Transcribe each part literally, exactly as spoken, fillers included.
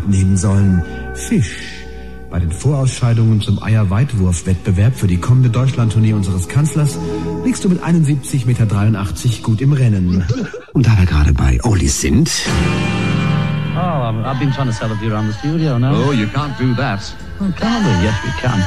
abnehmen sollen. Fisch. Bei den Vorausscheidungen zum Eierweitwurf-Wettbewerb für die kommende Deutschlandtournee unseres Kanzlers liegst du mit einundsiebzig Komma dreiundachtzig Meter gut im Rennen. Und da wir gerade bei Ollis sind... Oh, I've been trying to sell a few around the studio now. Oh, you can't do that. Oh, can't we? Yes, we can.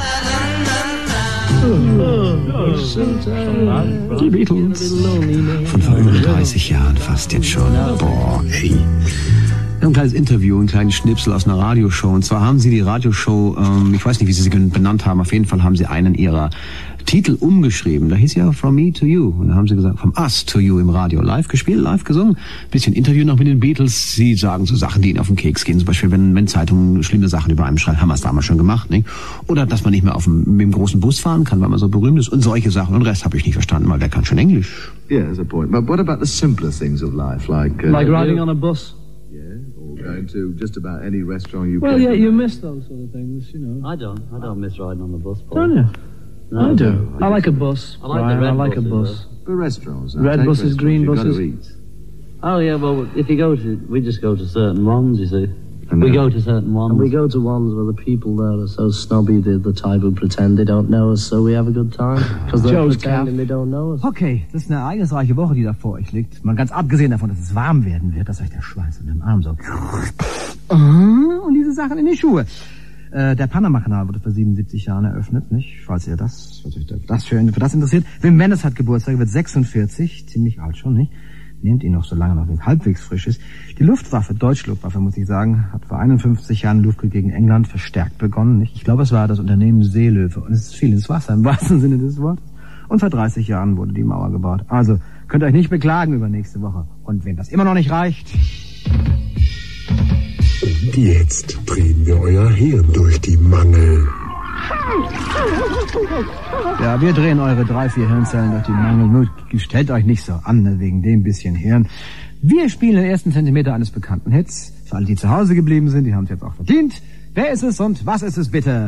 Die Beatles. Von vor über dreißig Jahren fast jetzt schon. Boah, ey. Ein kleines Interview, ein kleines Schnipsel aus einer Radioshow. Und zwar haben sie die Radioshow, ähm, ich weiß nicht, wie sie sie benannt haben, auf jeden Fall haben sie einen ihrer Titel umgeschrieben. Da hieß ja From Me to You. Und da haben sie gesagt, From Us to You im Radio. Live gespielt, live gesungen. Bisschen Interview noch mit den Beatles. Sie sagen so Sachen, die ihnen auf den Keks gehen. Zum Beispiel, wenn, wenn Zeitungen schlimme Sachen über einem schreiben, haben wir es damals schon gemacht, nicht? Oder dass man nicht mehr auf dem, mit dem großen Bus fahren kann, weil man so berühmt ist. Und solche Sachen. Und den Rest habe ich nicht verstanden, weil der kann schon Englisch. Yeah, there's a point. But what about the simpler things of life, like... Uh, Like riding on a bus? Going to just about any restaurant you Well, can. yeah, you miss those sort of things, you know. I don't. I don't miss riding on the bus, Paul. Don't you? No, I do. I like a bus. I like Brian, the red I like a buses, bus. For restaurants. now, Red take buses, restaurants, green you've buses. got to eat. Oh, yeah, well, if you go to... We just go to certain ones, you see. And we then- go to certain ones. And we go to ones where the people there are so snobby, they're the type who pretend they don't know us, so we have a good time. Because they're Joe's pretending calf. they don't know us. Okay, das ist eine ereignisreiche Woche, die da vor euch liegt. Mal ganz abgesehen davon, dass es warm werden wird, dass euch der Schweiß unter dem Arm so... Und diese Sachen in die Schuhe. Äh, der Panama-Kanal wurde vor siebenundsiebzig Jahren eröffnet, nicht? Falls ihr das, falls euch das für, für das interessiert. Wim Wenders hat Geburtstag, wird sechsundvierzig, ziemlich alt schon, nicht? Nehmt ihn noch, solange noch halbwegs frisch ist. Die Luftwaffe, Deutschluftwaffe, muss ich sagen, hat vor einundfünfzig Jahren Luftkrieg gegen England verstärkt begonnen, nicht? Ich glaube, es war das Unternehmen Seelöwe. Und es ist viel ins Wasser, im wahrsten Sinne des Wortes. Und vor dreißig Jahren wurde die Mauer gebaut. Also, könnt ihr euch nicht beklagen über nächste Woche. Und wenn das immer noch nicht reicht... Und jetzt drehen wir euer Hirn durch die Mangel. Ja, wir drehen eure drei, vier Hirnzellen durch die Mangel. Nur stellt euch nicht so an, ne, wegen dem bisschen Hirn. Wir spielen den ersten Zentimeter eines bekannten Hits. Für alle, die zu Hause geblieben sind, die haben es jetzt auch verdient. Wer ist es und was ist es bitte?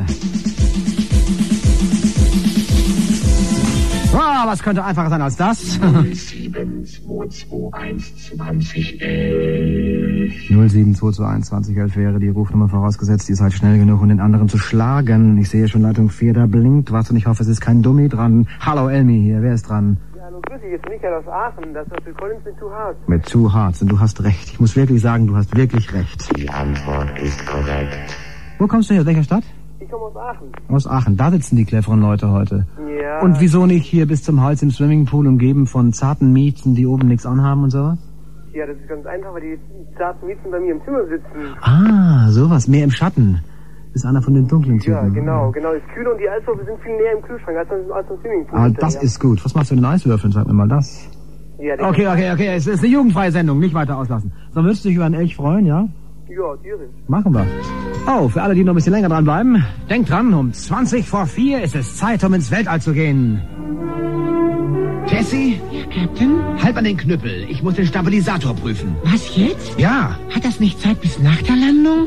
Ah, was könnte einfacher sein als das? null sieben zwei zwei eins zwanzig elf null sieben zwei zwei eins zwanzig elf wäre die Rufnummer vorausgesetzt. Ihr seid schnell genug, um den anderen zu schlagen. Ich sehe schon Leitung vier, da blinkt was und ich hoffe, es ist kein Dummi dran. Hallo Elmi hier, wer ist dran? Ja, hallo, grüß dich, jetzt bin ich ja aus Aachen. Das ist für Collins mit Too Hard. Mit Too Hard und du hast recht. Ich muss wirklich sagen, du hast wirklich recht. Die Antwort ist korrekt. Wo kommst du her? Aus welcher Stadt? Ich komme aus Aachen. Aus Aachen. Da sitzen die cleveren Leute heute. Ja. Und wieso nicht hier bis zum Hals im Swimmingpool umgeben von zarten Mieten, die oben nichts anhaben und sowas? Ja, das ist ganz einfach, weil die zarten Mieten bei mir im Zimmer sitzen. Ah, sowas. Mehr im Schatten. Ist einer von den dunklen Typen. Ja, genau, genau. Das Kühle und die Eiswürfel sind viel näher im Kühlschrank als, als im Swimmingpool. Ah, das ist gut. Was machst du mit den Eiswürfeln? Sag mir mal das. Ja, der Okay, okay, okay. Es ist eine jugendfreie Sendung. Nicht weiter auslassen. So, würdest du dich über einen Elch freuen, ja? Ja, tierisch. Machen wir. Oh, für alle, die noch ein bisschen länger dran bleiben. Denkt dran, um zwanzig vor vier ist es Zeit, um ins Weltall zu gehen. Jessie? Ja, Captain? Halt an den Knüppel. Ich muss den Stabilisator prüfen. Was jetzt? Ja. Hat das nicht Zeit bis nach der Landung?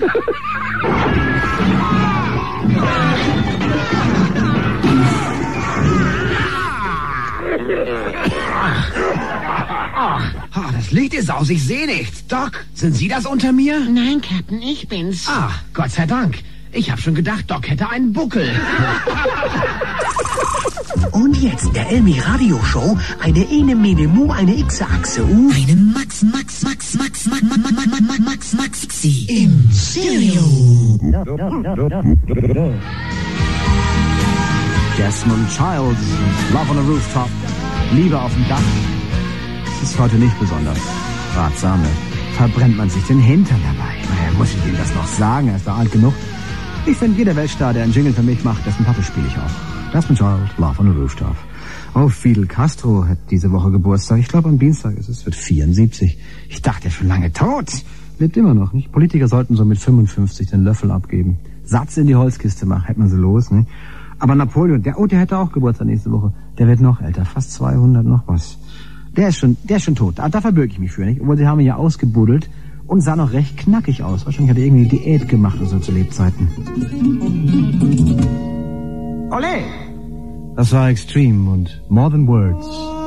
Ah, das Licht ist aus, ich sehe nichts. Doc, sind Sie das unter mir? Nein, Captain, ich bin's. Ah, Gott sei Dank. Ich habe schon gedacht, Doc hätte einen Buckel. Und jetzt der Elmi Radio Show. Eine Ene Mene Mu, eine X-Achse U. Eine Max, Max, Max, Max, Max, Max, Max, Max, Max, Max, Xi. Im Stereo. Desmond Childs, Love on a Rooftop, Liebe auf dem Dach. Das ist heute nicht besonders ratsam. Verbrennt man sich den Hintern dabei. Naja, muss ich ihm das noch sagen? Er ist da alt genug. Ich finde, jeder Weltstar, der einen Jingle für mich macht, dessen Pappe spiele ich auch. Desmond Child, Love on a Rooftop. Oh, Fidel Castro hat diese Woche Geburtstag. Ich glaube, am Dienstag ist es. Wird vierundsiebzig. Ich dachte, er ist schon lange tot. Lebt immer noch, nicht? Politiker sollten so mit fünfundfünfzig den Löffel abgeben. Satz in die Holzkiste machen, hält man sie los, nicht? Aber Napoleon, der, oh, der hätte auch Geburtstag nächste Woche. Der wird noch älter, fast zweihundert noch was. Der ist schon, der ist schon tot. Da, da verbürge ich mich für, nicht? Obwohl sie haben ihn ja ausgebuddelt und sah noch recht knackig aus. Wahrscheinlich hat er irgendwie Diät gemacht oder so zu Lebzeiten. Ole! Das war Extreme und More Than Words.